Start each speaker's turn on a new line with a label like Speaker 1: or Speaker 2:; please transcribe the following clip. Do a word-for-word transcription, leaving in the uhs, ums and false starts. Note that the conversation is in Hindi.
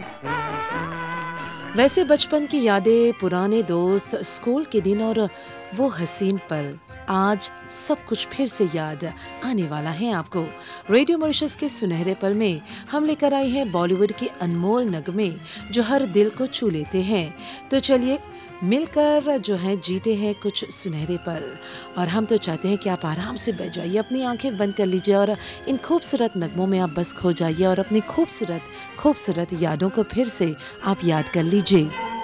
Speaker 1: वैसे बचपन की यादें, पुराने दोस्त, स्कूल के दिन और वो हसीन पल, आज सब कुछ फिर से याद आने वाला है आपको। रेडियो मॉरिशस के सुनहरे पल में हम लेकर आए हैं बॉलीवुड के अनमोल नगमे जो हर दिल को छू लेते हैं। तो चलिए मिलकर जो है जीते हैं कुछ सुनहरे पल। और हम तो चाहते हैं कि आप आराम से बैठ जाइए, अपनी आंखें बंद कर लीजिए और इन खूबसूरत नगमों में आप बस खो जाइए और अपनी खूबसूरत खूबसूरत यादों को फिर से आप याद कर लीजिए।